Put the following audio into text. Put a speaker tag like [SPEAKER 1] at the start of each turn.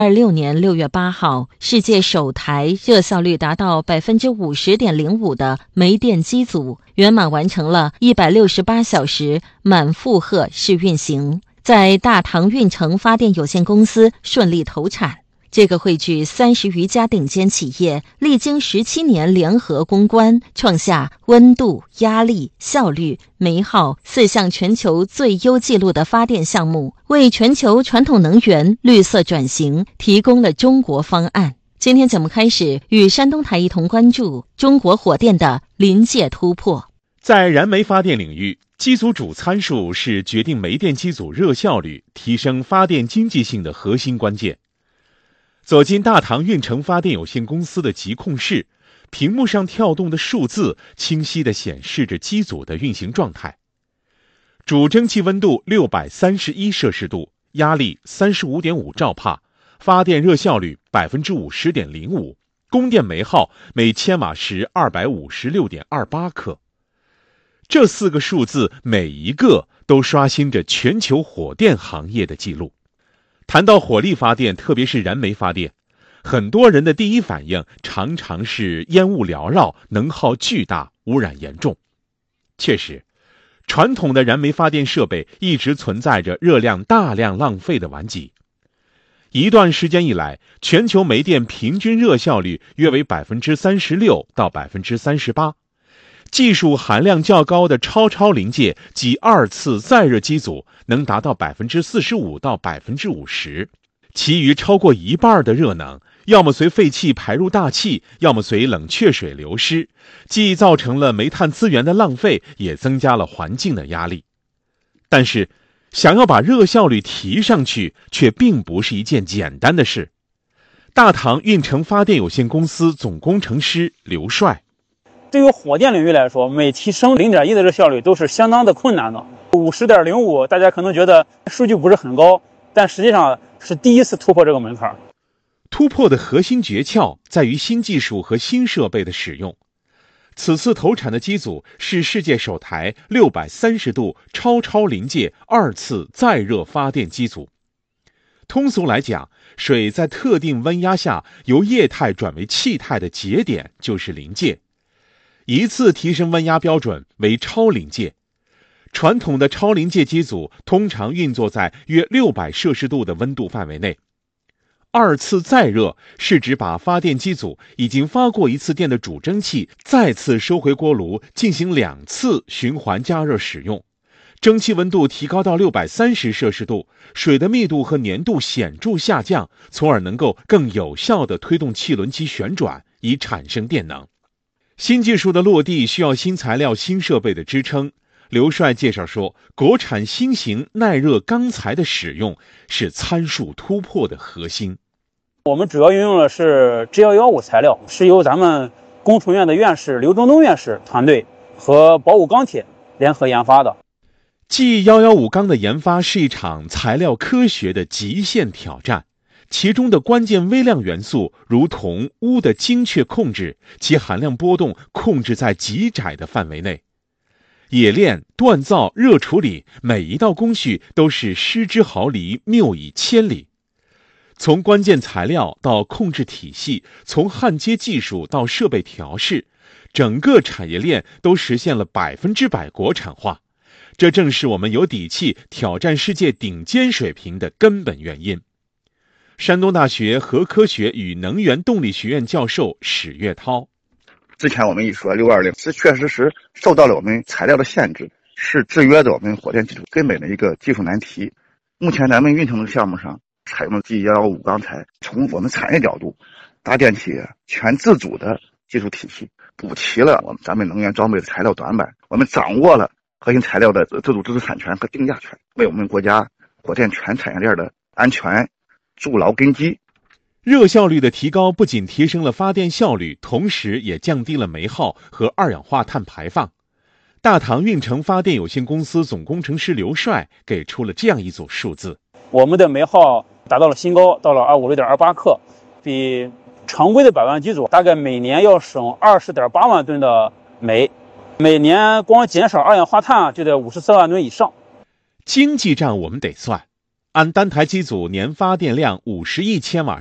[SPEAKER 1] 2026年6月8号，世界首台热效率达到 50.05% 的煤电机组圆满完成了168小时满负荷试运行，在大唐运城发电有限公司顺利投产。这个汇聚30余家顶尖企业，历经17年联合攻关，创下温度、压力、效率、煤耗4项全球最优纪录的发电项目，为全球传统能源绿色转型提供了中国方案。今天节目开始，与山东台一同关注中国火电的临界突破。
[SPEAKER 2] 在燃煤发电领域，机组主参数是决定煤电机组热效率、提升发电经济性的核心关键。走进大唐运城发电有限公司的集控室，屏幕上跳动的数字清晰地显示着机组的运行状态。主蒸汽温度631摄氏度，压力35.5兆帕，发电热效率 50.05%， 供电煤耗每千瓦时 256.28 克。这4个数字每一个都刷新着全球火电行业的记录。谈到火力发电，特别是燃煤发电，很多人的第一反应常常是烟雾缭绕，能耗巨大，污染严重。确实，传统的燃煤发电设备一直存在着热量大量浪费的顽疾。一段时间以来，全球煤电平均热效率约为 36%到 38%。技术含量较高的超临界及2次再热机组能达到 45% 到 50%， 其余超过一半的热能要么随废气排入大气，要么随冷却水流失，既造成了煤炭资源的浪费，也增加了环境的压力。但是想要把热效率提上去，却并不是一件简单的事。大唐运城发电有限公司总工程师刘帅，
[SPEAKER 3] 对于火电领域来说，每提升 0.1 的热效率都是相当的困难的。50.05，大家可能觉得数据不是很高，但实际上是第一次突破这个门槛。
[SPEAKER 2] 突破的核心诀窍在于新技术和新设备的使用。此次投产的机组是世界首台630度超临界2次再热发电机组。通俗来讲，水在特定温压下由液态转为气态的节点就是临界。一次提升温压标准为超临界。传统的超临界机组通常运作在约600摄氏度的温度范围内。2次再热是指把发电机组已经发过1次电的主蒸汽再次收回锅炉，进行2次循环加热使用。蒸汽温度提高到630摄氏度，水的密度和粘度显著下降，从而能够更有效地推动汽轮机旋转，以产生电能。新技术的落地需要新材料、新设备的支撑。刘帅介绍说，国产新型耐热钢材的使用是参数突破的核心。
[SPEAKER 3] 我们主要运用的是 G115 材料，是由咱们工程院的院士刘忠东院士团队和宝武钢铁联合研发的。
[SPEAKER 2] G115 钢的研发是一场材料科学的极限挑战。其中的关键微量元素如铜、钨的精确控制，其含量波动控制在极窄的范围内。冶炼、锻造、热处理，每一道工序都是失之毫厘，谬以千里。从关键材料到控制体系，从焊接技术到设备调试，整个产业链都实现了100%国产化。这正是我们有底气挑战世界顶尖水平的根本原因。山东大学核科学与能源动力学院教授史岳涛，
[SPEAKER 4] 之前我们一说620是确实受到了我们材料的限制，是制约着我们火电技术根本的一个技术难题。目前咱们运城的项目上采用了 G115 钢材，从我们产业角度，搭建起全自主的技术体系，补齐了咱们能源装备的材料短板。我们掌握了核心材料的自主知识产权和定价权，为我们国家火电全产业链的安全筑牢根基。
[SPEAKER 2] 热效率的提高不仅提升了发电效率，同时也降低了煤耗和二氧化碳排放。大唐运城发电有限公司总工程师刘帅给出了这样一组数字：
[SPEAKER 3] 我们的煤耗达到了新高，到了256.28克，比常规的百万机组大概每年要省20.8万吨的煤，每年光减少二氧化碳就得54万吨以上。
[SPEAKER 2] 经济账我们得算， 按单台机组年发电量50亿千瓦